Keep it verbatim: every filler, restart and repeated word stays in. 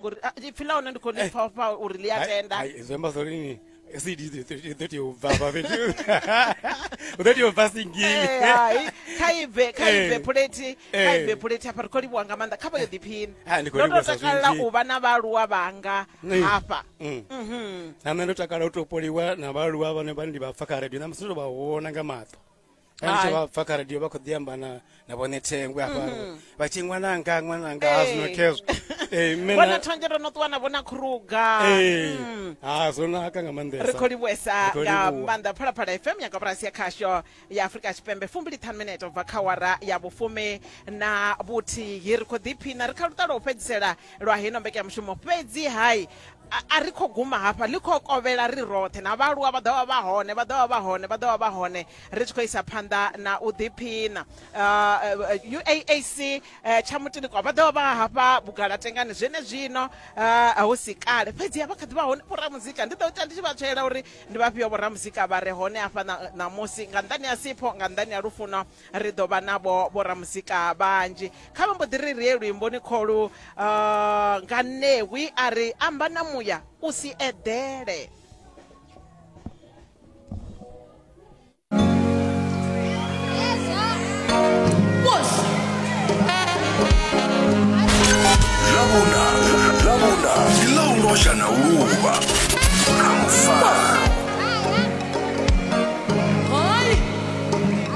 ngori ifila ona ndiko ni fa fa uri liatenda hai zemba solini C D thirty ubaba bethu uthati ubasingile hai kaive kaive plate kaive plate apa rikoli bwanga manda khaba yo diphina ndo takala uba na baluwa banga hapa mhm nami ndo takala utopoliwa na baluwa bane bandi bafaka radio na msulo baona ngamato Anche bafaka radio bakodiamba na nabone thengwe apa bachingwa nanga ngwananga azinokezwe eh mina bona thonjero no twana bona kruga eh ah zona aka ngamandesa rikoli bwesa ya manda phala phala F M ya kabrasi ya khasho ya Africa Chipembe fumbili ten minutes of khawara ya bufume na buthi yirikodiphina rikhaluta lo pedzisela lwa hino mbeke ya mushumo pedzi hai arikho guma hapa likho kovela ri rothe na baluwa ba dawa ba hone ba dawa ba hone ba dawa ba hone ri tshiko isa phanda na udiphina U A A C chamutini kwa ba dawa ba hapa bugala tengani zwene zwino a usikale fedzi ya bakhathi ba hone bora muzika ndi ḓo tandi tshi tshela uri ndi vhafhiyo bora muzika ba re hone hapa na, na musi nga ndani ya sipho nga ndani ya lufuno ri ḓo ba nabo bora muzika banji kha vha mbodiri ri luimbo ni kholu nga newi ari amba na ya usi edele Labuna, labuna, ilawungo shana uba. Kamufana.